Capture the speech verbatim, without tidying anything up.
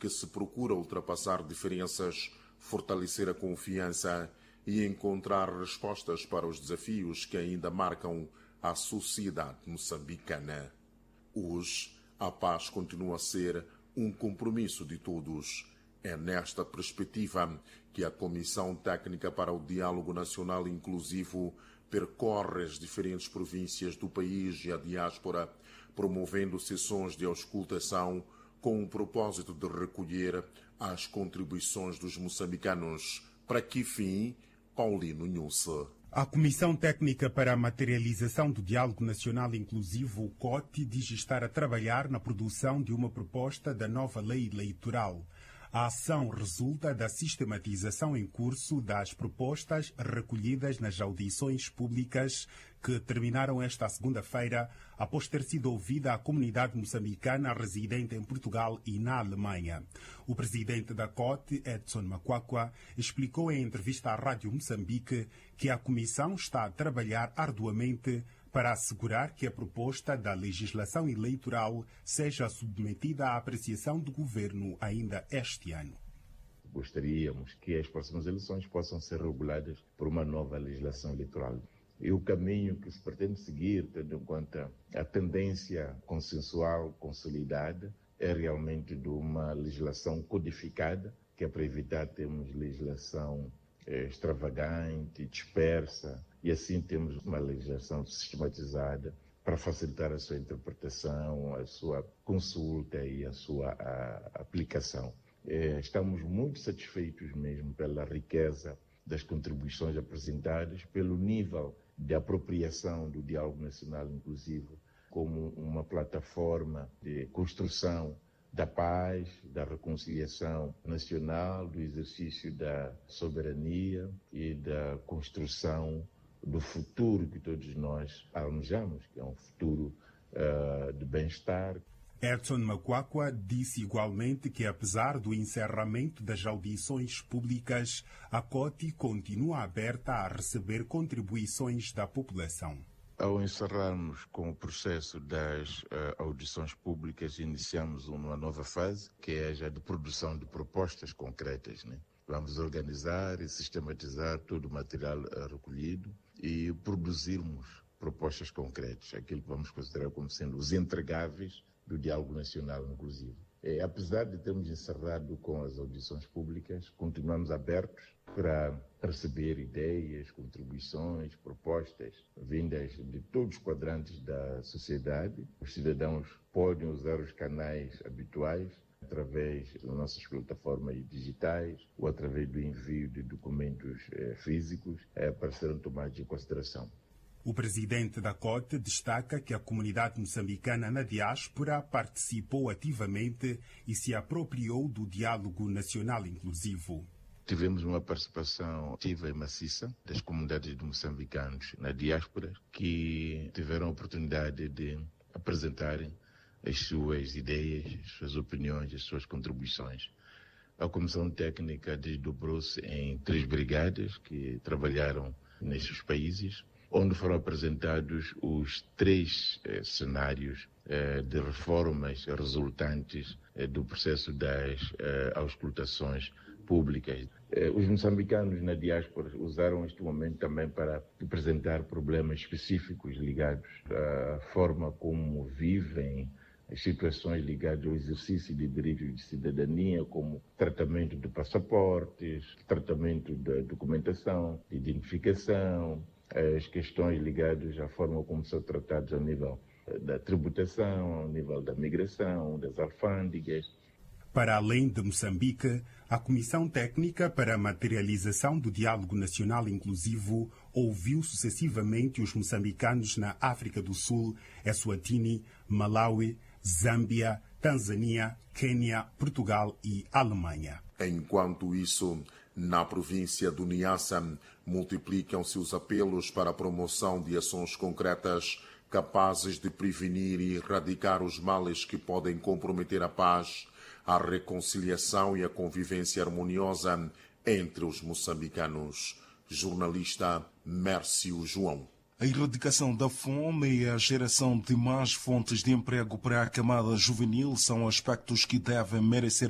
que se procura ultrapassar diferenças, fortalecer a confiança e encontrar respostas para os desafios que ainda marcam a sociedade moçambicana. Hoje, a paz continua a ser um compromisso de todos. É nesta perspectiva que a Comissão Técnica para o Diálogo Nacional Inclusivo percorre as diferentes províncias do país e a diáspora, promovendo sessões de auscultação com o propósito de recolher as contribuições dos moçambicanos. Para que fim, Paulino Nunes. A Comissão Técnica para a Materialização do Diálogo Nacional Inclusivo, o C O T, diz estar a trabalhar na produção de uma proposta da nova lei eleitoral. A ação resulta da sistematização em curso das propostas recolhidas nas audições públicas que terminaram esta segunda-feira, após ter sido ouvida a comunidade moçambicana residente em Portugal e na Alemanha. O presidente da C O T, Edson Makwakwa, explicou em entrevista à Rádio Moçambique que a comissão está a trabalhar arduamente para assegurar que a proposta da legislação eleitoral seja submetida à apreciação do governo ainda este ano. Gostaríamos que as próximas eleições possam ser reguladas por uma nova legislação eleitoral. E o caminho que se pretende seguir, tendo em conta a tendência consensual consolidada, é realmente de uma legislação codificada, que é para evitar termos legislação eh, extravagante, dispersa, e assim temos uma legislação sistematizada para facilitar a sua interpretação, a sua consulta e a sua a, aplicação. Eh, estamos muito satisfeitos mesmo pela riqueza das contribuições apresentadas, pelo nível de apropriação do Diálogo Nacional Inclusivo como uma plataforma de construção da paz, da reconciliação nacional, do exercício da soberania e da construção do futuro que todos nós almejamos, que é um futuro uh, de bem-estar. Edson Makwakwa disse igualmente que, apesar do encerramento das audições públicas, a C O T continua aberta a receber contribuições da população. Ao encerrarmos com o processo das uh, audições públicas, iniciamos uma nova fase, que é já de produção de propostas concretas, né? Vamos organizar e sistematizar todo o material uh, recolhido e produzirmos propostas concretas, aquilo que vamos considerar como sendo os entregáveis do Diálogo Nacional Inclusivo. E, apesar de termos encerrado com as audições públicas, continuamos abertos para receber ideias, contribuições, propostas vindas de todos os quadrantes da sociedade. Os cidadãos podem usar os canais habituais através das nossas plataformas digitais ou através do envio de documentos eh, físicos eh, para serem tomados em consideração. O presidente da C O T destaca que a comunidade moçambicana na diáspora participou ativamente e se apropriou do Diálogo Nacional Inclusivo. Tivemos uma participação ativa e maciça das comunidades de moçambicanos na diáspora que tiveram a oportunidade de apresentarem as suas ideias, as suas opiniões, as suas contribuições. A Comissão Técnica desdobrou-se em três brigadas que trabalharam nesses países, onde foram apresentados os três eh, cenários eh, de reformas resultantes eh, do processo das eh, auscultações públicas. Eh, os moçambicanos na diáspora usaram este momento também para apresentar problemas específicos ligados à forma como vivem, as situações ligadas ao exercício de direitos de cidadania, como tratamento de passaportes, tratamento da documentação, de identificação, as questões ligadas à forma como são tratados ao nível da tributação, ao nível da migração, das alfândegas. Para além de Moçambique, a Comissão Técnica para a Materialização do Diálogo Nacional Inclusivo ouviu sucessivamente os moçambicanos na África do Sul, Eswatini, Malawi, Zâmbia, Tanzânia, Quênia, Portugal e Alemanha. Enquanto isso, na província do Niassa, multiplicam-se os apelos para a promoção de ações concretas capazes de prevenir e erradicar os males que podem comprometer a paz, a reconciliação e a convivência harmoniosa entre os moçambicanos. Jornalista Mércio João. A erradicação da fome e a geração de mais fontes de emprego para a camada juvenil são aspectos que devem merecer